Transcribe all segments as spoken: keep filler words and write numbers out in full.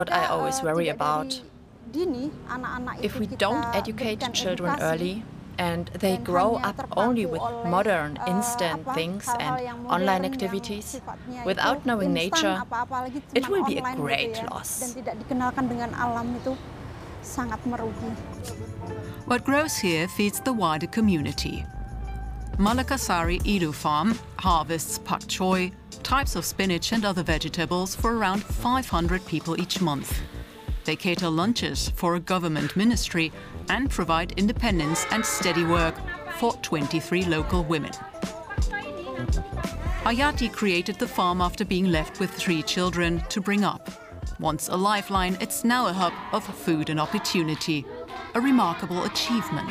what I always worry about. If we don't educate children early, and they grow up only with modern, instant things and online activities, without knowing nature, it will be a great loss. What grows here feeds the wider community. Malakasari Edu Farm harvests pak choi, types of spinach and other vegetables for around five hundred people each month. They cater lunches for a government ministry and provide independence and steady work for twenty-three local women. Hayati created the farm after being left with three children to bring up. Once a lifeline, it's now a hub of food and opportunity. A remarkable achievement.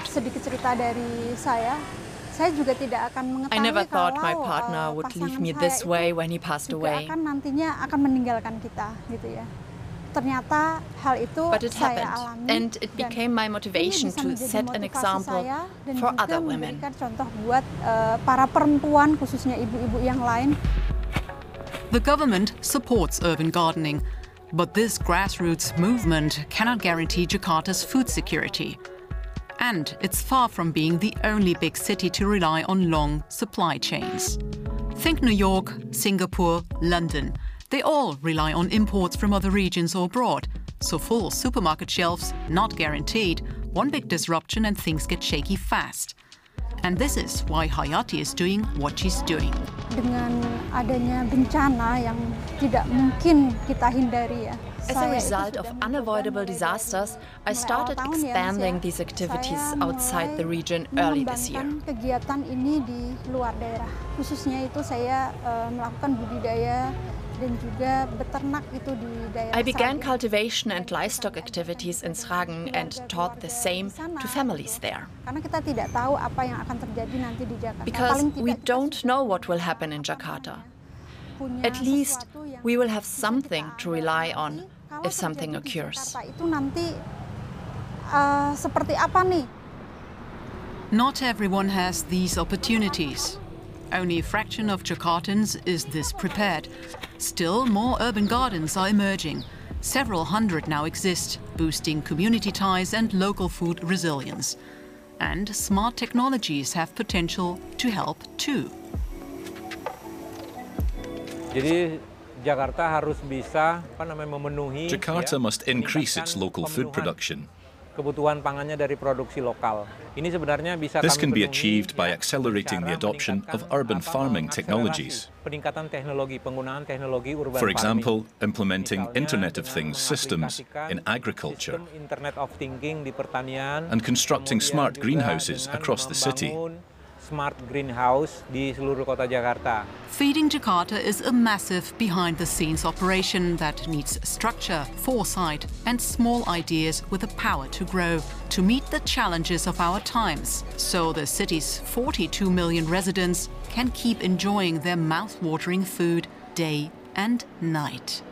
I never thought my partner would leave me this way when he passed away. But it happened, and it became my motivation to set an example for other women. The government supports urban gardening, but this grassroots movement cannot guarantee Jakarta's food security. And it's far from being the only big city to rely on long supply chains. Think New York, Singapore, London. They all rely on imports from other regions or abroad. So full supermarket shelves, not guaranteed. One big disruption and things get shaky fast. And this is why Hayati is doing what she's doing. As a result of unavoidable disasters, I started expanding these activities outside the region early this year. I began cultivation and livestock activities in Sragen and taught the same to families there. Because we don't know what will happen in Jakarta. At least we will have something to rely on if something occurs. Not everyone has these opportunities. Only a fraction of Jakartans is this prepared. Still, more urban gardens are emerging. Several hundred now exist, boosting community ties and local food resilience. And smart technologies have potential to help too. Jakarta must increase its local food production. This can be achieved by accelerating the adoption of urban farming technologies. For example, implementing Internet of Things systems in agriculture and constructing smart greenhouses across the city. Smart greenhouse di seluruh kota Jakarta. Feeding Jakarta is a massive behind-the-scenes operation that needs structure, foresight, and small ideas with the power to grow to meet the challenges of our times, so the city's forty-two million residents can keep enjoying their mouth-watering food day and night.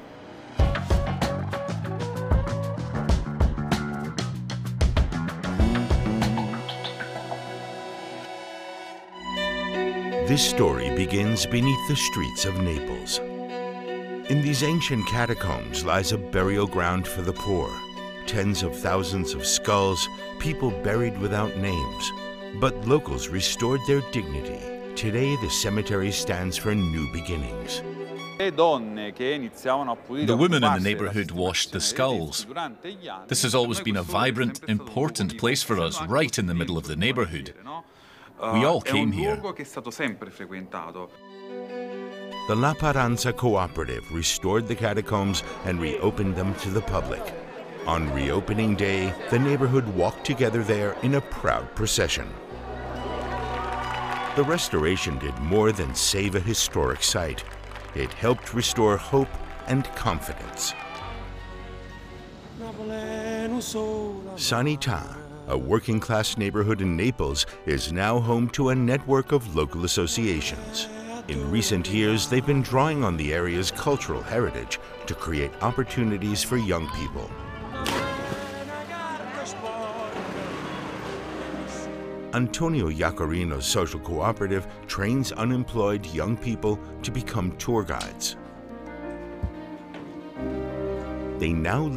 This story begins beneath the streets of Naples. In these ancient catacombs lies a burial ground for the poor. Tens of thousands of skulls, people buried without names. But locals restored their dignity. Today, the cemetery stands for new beginnings. The women in the neighborhood washed the skulls. This has always been a vibrant, important place for us, right in the middle of the neighborhood. We all came here. The La Paranza Cooperative restored the catacombs and reopened them to the public. On reopening day, the neighborhood walked together there in a proud procession. The restoration did more than save a historic site. It helped restore hope and confidence. Sanità, a working-class neighborhood in Naples, is now home to a network of local associations. In recent years, they've been drawing on the area's cultural heritage to create opportunities for young people. Antonio Iacarino's social cooperative trains unemployed young people to become tour guides. They now